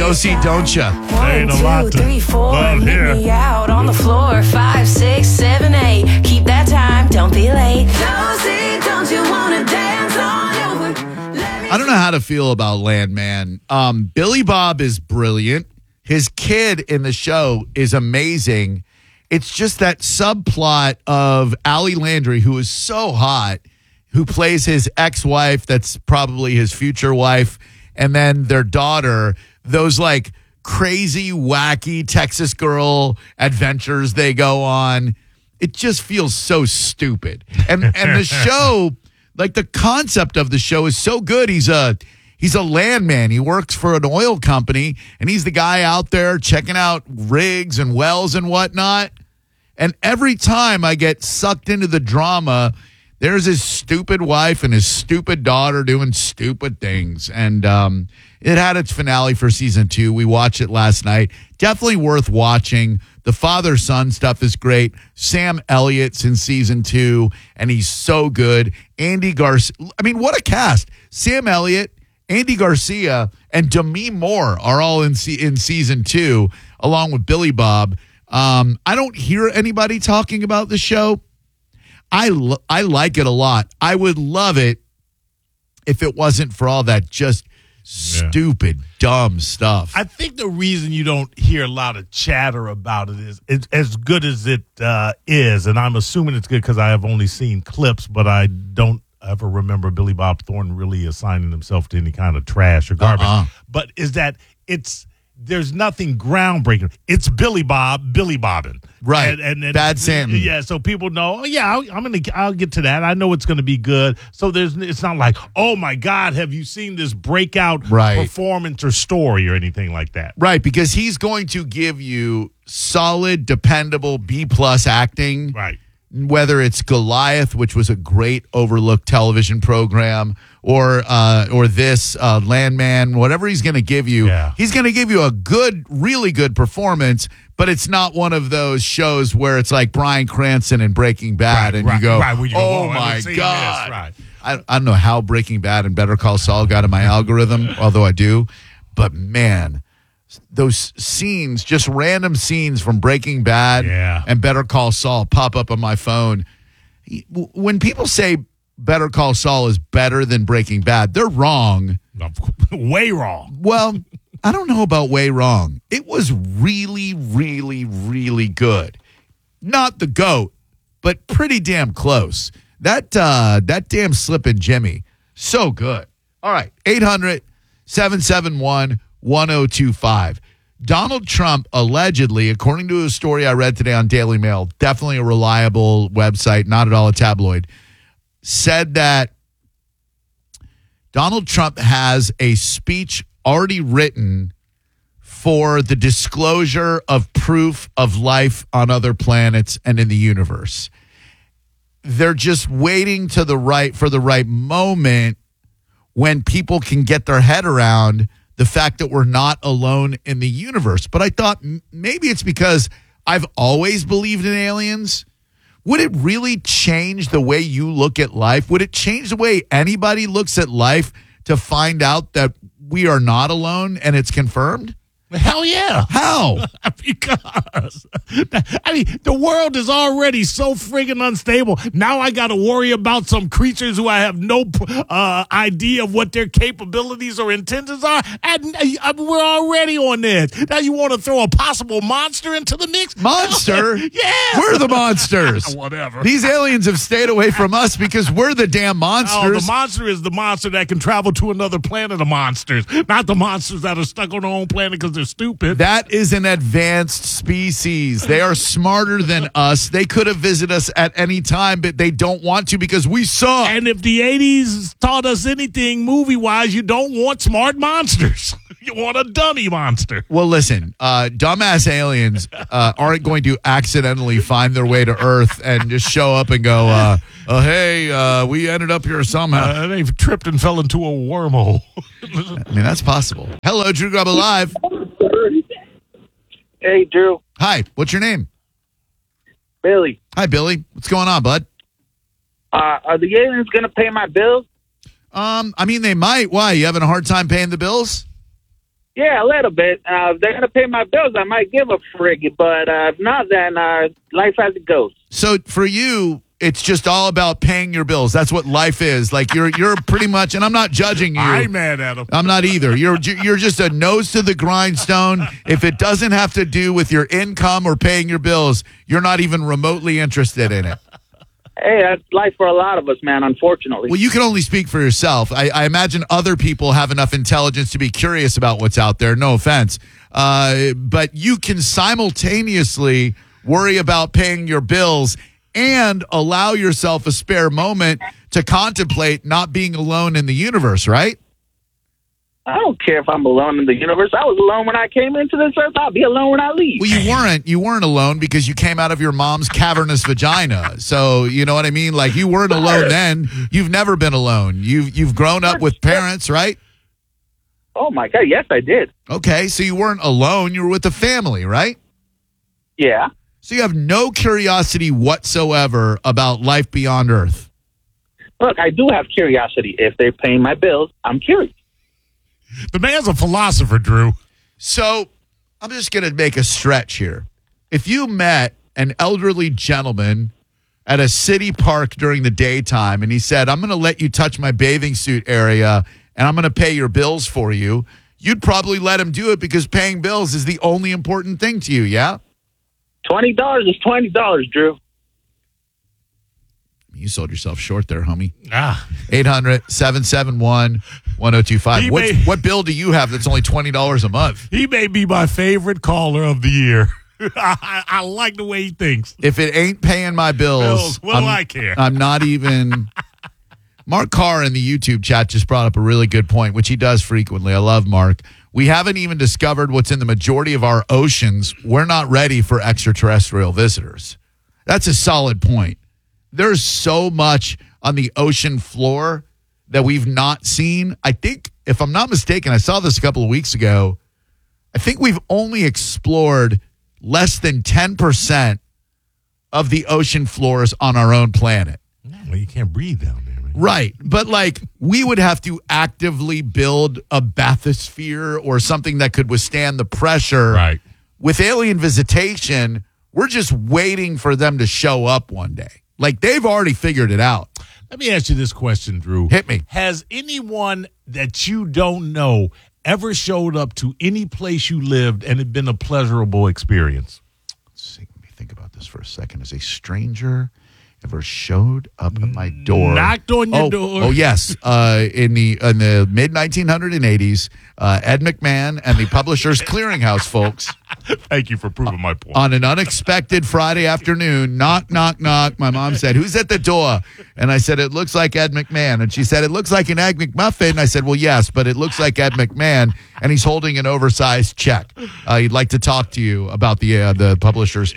Josie, don't ya? Ain't a lot 1, to 2, 3, 4. love Meet here. me out on the floor. 5, 6, 7, 8. Keep that time. Don't be late. Josie, don't you wanna dance on over? I don't know how to feel about Landman. Billy Bob is brilliant. His kid in the show is amazing. It's just that subplot of Allie Landry, who is so hot, who plays his ex-wife that's probably his future wife, and then their daughter, those like crazy, wacky Texas girl adventures they go on. It just feels so stupid. And the show, like the concept of the show is so good. He's a landman. He works for an oil company, and he's the guy out there checking out rigs and wells and whatnot. And every time I get sucked into the drama, there's his stupid wife and his stupid daughter doing stupid things. And it had its finale for season 2. We watched it last night. Definitely worth watching. The father-son stuff is great. Sam Elliott's in season 2, and he's so good. Andy Garcia. I mean, what a cast. Sam Elliott, Andy Garcia, and Demi Moore are all in season 2, along with Billy Bob. I don't hear anybody talking about the show. I like it a lot. I would love it if it wasn't for all that just stupid, dumb stuff. I think the reason you don't hear a lot of chatter about it is it's as good as it is, and I'm assuming it's good because I have only seen clips, but I don't ever remember Billy Bob Thornton really assigning himself to any kind of trash or garbage. But is that there's nothing groundbreaking. It's Billy Bobbin. Right. And Bad Sam. Yeah, so people know, I'll get to that. I know it's going to be good. So it's not like, oh my God, have you seen this breakout performance or story or anything like that? Right, because he's going to give you solid, dependable B+ acting. Right. Whether it's Goliath, which was a great overlooked television program, or this Landman, whatever he's going to give you, he's going to give you a good, really good performance. But it's not one of those shows where it's like Bryan Cranston in Breaking Bad, you go, oh my God. Right. I don't know how Breaking Bad and Better Call Saul got in my algorithm, although I do. But man, those scenes, just random scenes from Breaking Bad and Better Call Saul pop up on my phone. When people say Better Call Saul is better than Breaking Bad, they're wrong. Way wrong. Well, I don't know about way wrong. It was really, really, really good. Not the GOAT, but pretty damn close. That damn Slippin' Jimmy, so good. All right, 800-771-1025. Donald Trump allegedly, according to a story I read today on Daily Mail, definitely a reliable website, not at all a tabloid, said that Donald Trump has a speech already written for the disclosure of proof of life on other planets and in the universe. They're just waiting for the right moment when people can get their head around the fact that we're not alone in the universe. But I thought maybe it's because I've always believed in aliens. Would it really change the way you look at life? Would it change the way anybody looks at life to find out that we are not alone and it's confirmed? Hell yeah. How? Because, the world is already so friggin' unstable. Now I got to worry about some creatures who I have no idea of what their capabilities or intentions are. And we're already on edge. Now you want to throw a possible monster into the mix? Monster? Yeah. We're the monsters. Whatever. These aliens have stayed away from us because we're the damn monsters. Oh, the monster is the monster that can travel to another planet of monsters, not the monsters that are stuck on their own planet because they're stupid. That is an advanced species. They are smarter than us. They could have visited us at any time, but they don't want to because we suck. And if the 80s taught us anything movie-wise, you don't want smart monsters. You want a dummy monster. Well, listen, dumbass aliens aren't going to accidentally find their way to Earth and just show up and go, hey, we ended up here somehow. They've tripped and fell into a wormhole. I mean, that's possible. Hello, Drew Grubba Live. Hey, Drew. Hi, what's your name? Billy. Hi, Billy. What's going on, bud? Are the aliens going to pay my bills? I mean, they might. Why? You having a hard time paying the bills? Yeah, a little bit. If they're going to pay my bills, I might give a frig, but if not, then life as it goes. So for you, it's just all about paying your bills. That's what life is. Like you're pretty much, and I'm not judging you. I ain't mad at him. I'm not either. You're just a nose to the grindstone. If it doesn't have to do with your income or paying your bills, you're not even remotely interested in it. Hey, that's life for a lot of us, man, unfortunately. Well, you can only speak for yourself. I imagine other people have enough intelligence to be curious about what's out there. No offense. But you can simultaneously worry about paying your bills and allow yourself a spare moment to contemplate not being alone in the universe, right? I don't care if I'm alone in the universe. I was alone when I came into this earth. I'll be alone when I leave. Well, you weren't alone because you came out of your mom's cavernous vagina. So, you know what I mean? Like, you weren't alone then. You've never been alone. You've grown up with parents, right? Oh, my God. Yes, I did. Okay, so you weren't alone. You were with a family, right? Yeah. So you have no curiosity whatsoever about life beyond Earth. Look, I do have curiosity. If they're paying my bills, I'm curious. The man's a philosopher, Drew. So I'm just going to make a stretch here. If you met an elderly gentleman at a city park during the daytime and he said, I'm going to let you touch my bathing suit area and I'm going to pay your bills for you, you'd probably let him do it because paying bills is the only important thing to you, yeah? $20 is $20, Drew. You sold yourself short there, homie. 800-771-1025. What bill do you have that's only $20 a month? He may be my favorite caller of the year. I like the way he thinks. If it ain't paying my bills, what do I care? I'm not even... Mark Carr in the YouTube chat just brought up a really good point, which he does frequently. I love Mark. We haven't even discovered what's in the majority of our oceans. We're not ready for extraterrestrial visitors. That's a solid point. There's so much on the ocean floor that we've not seen. I think, if I'm not mistaken, I saw this a couple of weeks ago. I think we've only explored less than 10% of the ocean floors on our own planet. Well, you can't breathe down there, man. Right. But like, we would have to actively build a bathysphere or something that could withstand the pressure. Right. With alien visitation, we're just waiting for them to show up one day. Like, they've already figured it out. Let me ask you this question, Drew. Hit me. Has anyone that you don't know ever showed up to any place you lived and it been a pleasurable experience? Let's see. Let me think about this for a second. Has a stranger ever showed up at my door? Knocked on your door? Oh, yes. In the mid-1980s, Ed McMahon and the Publishers Clearinghouse folks. Thank you for proving my point. On an unexpected Friday afternoon, knock, knock, knock. My mom said, "Who's at the door?" And I said, "It looks like Ed McMahon." And she said, "It looks like an Egg McMuffin." And I said, "Well, yes, but it looks like Ed McMahon, and he's holding an oversized check. He'd like to talk to you about the Publishers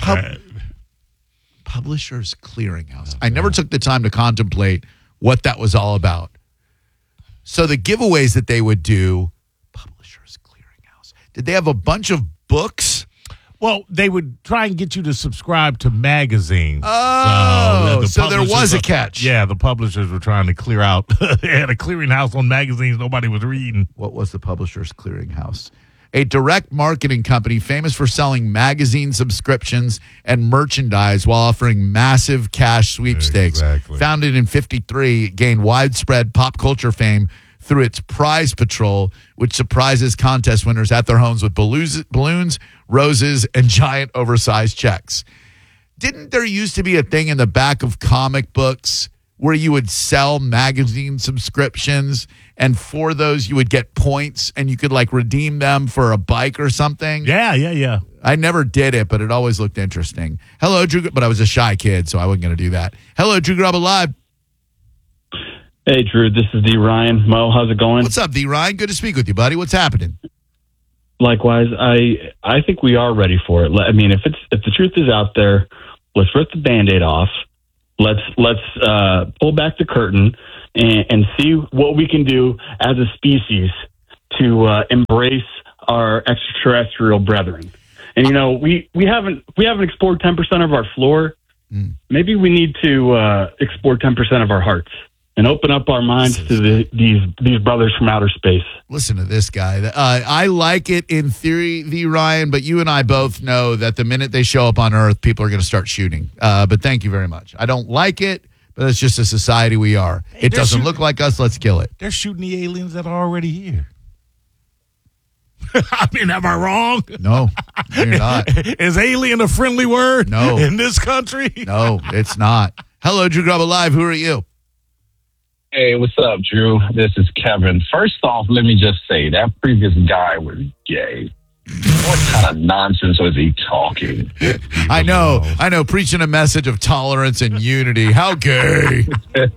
Publishers Clearinghouse." I never took the time to contemplate what that was all about. So the giveaways that they would do, Publishers Clearinghouse. Did they have a bunch of books? Well, they would try and get you to subscribe to magazines. Oh, so there was a catch. Yeah, the publishers were trying to clear out. They had a clearinghouse on magazines nobody was reading. What was the Publishers Clearinghouse? A direct marketing company famous for selling magazine subscriptions and merchandise while offering massive cash sweepstakes. Exactly. Founded in 1953, it gained widespread pop culture fame through its prize patrol, which surprises contest winners at their homes with balloons, roses, and giant oversized checks. Didn't there used to be a thing in the back of comic books where you would sell magazine subscriptions, and for those you would get points and you could like redeem them for a bike or something? Yeah. I never did it, but it always looked interesting. Hello, Drew, but I was a shy kid, so I wasn't going to do that. Hello, Drew Grubba Live. Hey, Drew, this is D. Ryan. Mo, how's it going? What's up, D. Ryan? Good to speak with you, buddy. What's happening? Likewise, I think we are ready for it. I mean, if the truth is out there, let's rip the Band-Aid off. Let's pull back the curtain and see what we can do as a species to embrace our extraterrestrial brethren. And you know, we haven't explored 10% of our floor. Maybe we need to explore 10% of our hearts. and open up our minds to these brothers from outer space. Listen to this guy. I like it in theory, the Ryan, but you and I both know that the minute they show up on Earth, people are going to start shooting. But thank you very much. I don't like it, but it's just a society we are. It doesn't look like us. Let's kill it. They're shooting the aliens that are already here. I mean, am I wrong? No, you're not. Is alien a friendly word? No. In this country? No, it's not. Hello, Drew Grubba Live. Who are you? Hey, what's up, Drew? This is Kevin. First off, let me just say that previous guy was gay. What kind of nonsense was he talking? I know. Preaching a message of tolerance and unity. How gay.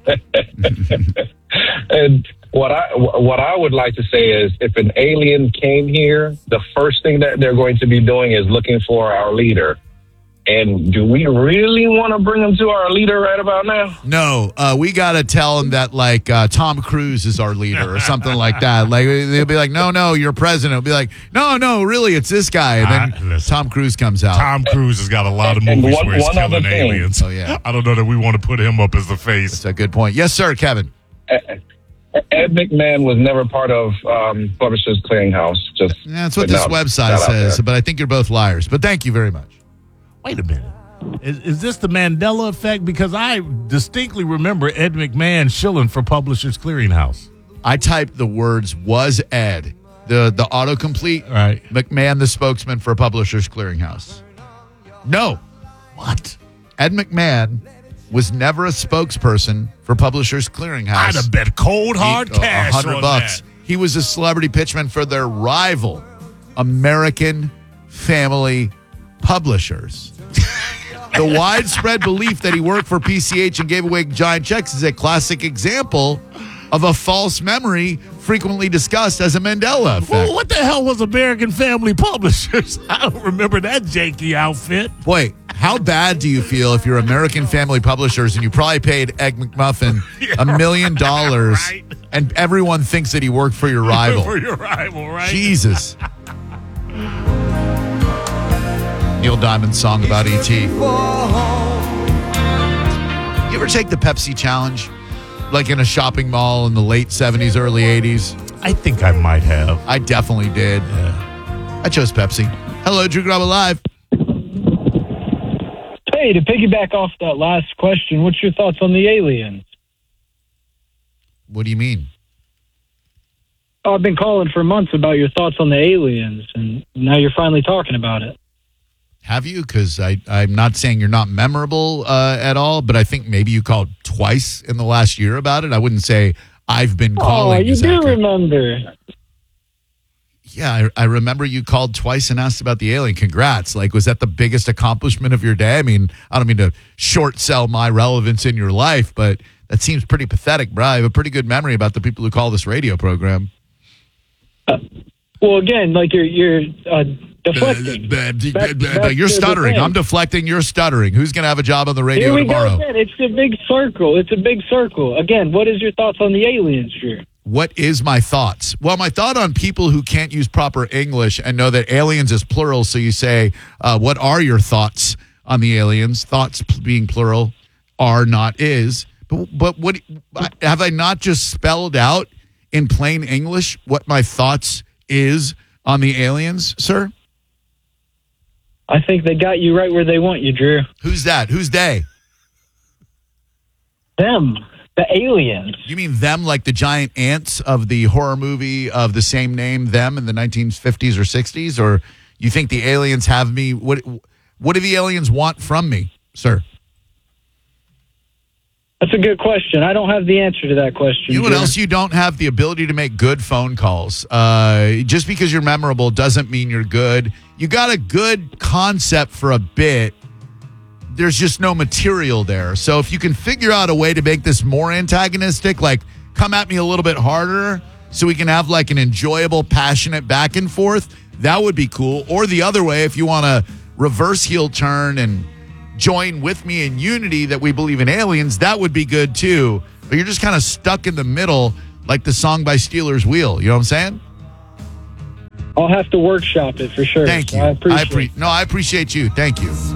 And what I would like to say is, if an alien came here, the first thing that they're going to be doing is looking for our leader. And do we really want to bring him to our leader right about now? No, we got to tell him that, like, Tom Cruise is our leader or something like that. Like, they'll be like, no, you're president. We'll be like, no, really, it's this guy. And then Tom Cruise comes out. Tom Cruise has got a lot of movies where he's killing aliens. Oh, yeah. I don't know that we want to put him up as the face. That's a good point. Yes, sir, Kevin. Ed McMahon was never part of Publishers Clearinghouse. That's what this website says, but I think you're both liars. But thank you very much. Wait a minute. Is this the Mandela effect? Because I distinctly remember Ed McMahon shilling for Publishers Clearinghouse. I typed the words "was Ed," the autocomplete. Right. McMahon, the spokesman for Publishers Clearinghouse. No. What? Ed McMahon was never a spokesperson for Publishers Clearinghouse. I'd have bet cold hard cash on $100. that. He was a celebrity pitchman for their rival, American Family Publishers. The widespread belief that he worked for PCH and gave away giant checks is a classic example of a false memory frequently discussed as a Mandela effect. Well, what the hell was American Family Publishers? I don't remember that janky outfit. Wait, how bad do you feel if you're American Family Publishers and you probably paid Egg McMuffin $1 million right. and everyone thinks that he worked for your rival? For your rival, right? Jesus. Neil Diamond's song about E.T. You ever take the Pepsi challenge? Like in a shopping mall in the late 70s, early 80s? I think I might have. I definitely did. Yeah. I chose Pepsi. Hello, Drew Grubba Live. Hey, to piggyback off that last question, what's your thoughts on the aliens? What do you mean? Oh, I've been calling for months about your thoughts on the aliens, and now you're finally talking about it. Have you? Because I'm not saying you're not memorable at all, but I think maybe you called twice in the last year about it. I wouldn't say I've been calling. Oh, you do remember. Yeah, I remember you called twice and asked about the alien. Congrats. Like, was that the biggest accomplishment of your day? I mean, I don't mean to short sell my relevance in your life, but that seems pretty pathetic, bro. I have a pretty good memory about the people who call this radio program. Well, again, like you're deflecting. You're stuttering. I'm deflecting. You're stuttering. Who's going to have a job on the radio tomorrow? Go again. It's a big circle. It's a big circle. Again, what is your thoughts on the aliens, Drew? What is my thoughts? Well, my thought on people who can't use proper English and know that aliens is plural. So you say, what are your thoughts on the aliens? Thoughts being plural, are not is. But what have I not just spelled out in plain English what my thoughts is on the aliens, sir? I think they got you right where they want you, Drew. Who's that? Who's they? Them. The aliens. You mean them like the giant ants of the horror movie of the same name, Them, in the 1950s or 60s? Or you think the aliens have me? What do the aliens want from me, sir? That's a good question. I don't have the answer to that question. You know what else you don't have? The ability to make good phone calls. Just because you're memorable doesn't mean you're good. You got a good concept for a bit. There's just no material there. So if you can figure out a way to make this more antagonistic, like come at me a little bit harder so we can have like an enjoyable, passionate back and forth, that would be cool. Or the other way, if you want to reverse heel turn and join with me in unity that we believe in aliens, that would be good too. But you're just kind of stuck in the middle like the song by Steelers Wheel. You know what I'm saying? I'll have to workshop it for sure. Thank you. I appreciate you. Thank you.